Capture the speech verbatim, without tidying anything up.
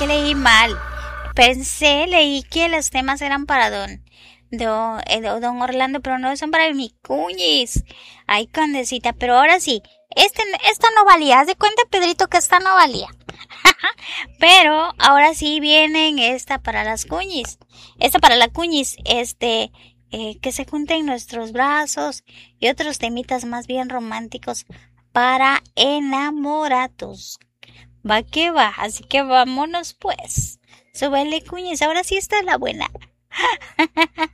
que leí mal. Pensé, leí que los temas eran para don, don, eh, don Orlando, pero no son para mi cuñis. Ay, condecita, pero ahora sí, este, esta no valía. Haz de cuenta, Pedrito, que esta no valía. Pero ahora sí vienen esta para las cuñis. Esta para la cuñis, este, eh, que se junten nuestros brazos y otros temitas más bien románticos para enamorados. Va que va, así que vámonos pues. Súbele, cuñis, ahora sí está la buena.